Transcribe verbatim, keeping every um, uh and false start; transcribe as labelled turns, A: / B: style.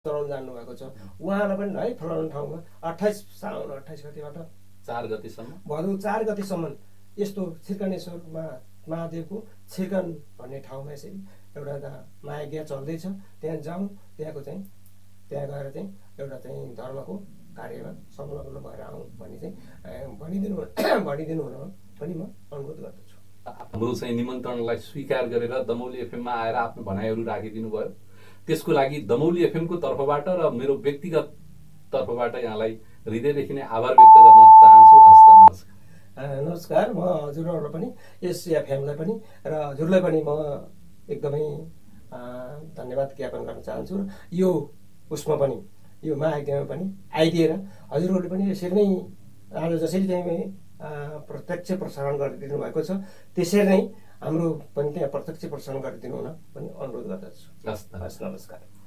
A: चलाउन जान्नुभएको छ। उहाँलाई पनि है फलाउनु ठाउँमा अट्ठाइस साउन अट्ठाइस गतिबाट
B: चार गतिसम्म
A: भदौ चार गतिसम्म यस्तो छिर्कनेश्वरमा महादेवको छिर्कन भन्ने ठाउँमा यसरी एउटा महायज्ञ चल्दैछ। त्यहाँ जाउँ, त्यहाँको चाहिँ त्यहाँ गएर चाहिँ एउटा चाहिँ धर्मको कार्यमा संलग्न भएर आउँ भन्ने चाहिँ भनिदिनु भनिदिनु हुन पनि म अनुरोध गर्दछु।
B: हाम्रो चाहिँ निमन्त्रणलाई स्वीकार गरेर दमौली एफएममा आएर आफ्नो भनाइहरू राखिदिनु भयो। त्यसको लागि दमौली एफएमको तर्फबाट र मेरो व्यक्तिगत तर्फबाट यहाँलाई हृदयदेखि नै आभार व्यक्त गर्न चाहन्छु। हस्त नमस्कार।
A: नमस्कार। म हजुरहरूलाई पनि यस एफएमलाई पनि र हजुरलाई पनि म एकदमै धन्यवाद ज्ञापन गर्न चाहन्छु। यो उसमा पनि यो महायज्ञमा पनि आइदिएर हजुरहरूले पनि यसरी नै आज जसरी चाहिँ प्रत्यक्ष प्रसारण गरिदिनु भएको छ त्यसरी नै हाम्रो पनि त्यहाँ प्रत्यक्ष प्रसारण गरिदिनु हुन पनि अनुरोध गर्दछु।
B: हस्,
A: नमस्कार।